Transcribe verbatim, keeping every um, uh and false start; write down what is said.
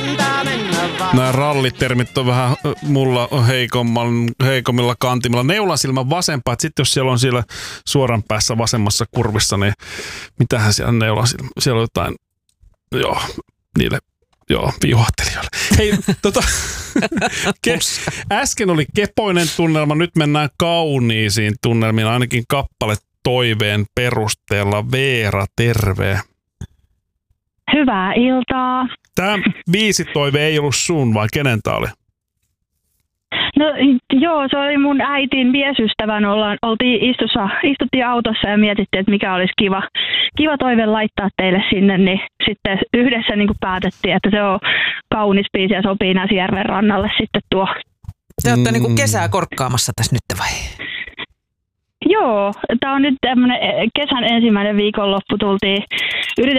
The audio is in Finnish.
Nämä rallitermit on vähän mulla heikommilla kantimilla. Neulasilmän vasempaa, sitten jos siellä on siellä suoran päässä vasemmassa kurvissa, niin mitähän siellä neulasilmä, siellä on jotain, joo, niille, joo, viuhahtelijoille. Hei, tota, ke, äsken oli kepoinen tunnelma, nyt mennään kauniisiin tunnelmiin, ainakin kappale toiveen perusteella. Veera, terve. Hyvää iltaa. Tämä viisi toive ei ollut sun, vai kenen tää oli? No joo, se oli mun äitin miesystävän. Ollaan, oltiin istussa, istuttiin autossa ja mietittiin, että mikä olisi kiva, kiva toive laittaa teille sinne. Niin sitten yhdessä niin kuin päätettiin, että se on kaunis biisi ja sopii Näsijärven rannalle sitten tuo. Te olette mm. niin kuin kesää korkkaamassa tässä nyt vai? Joo, tämä on nyt tämmöinen kesän ensimmäinen viikonloppu. Tultiin,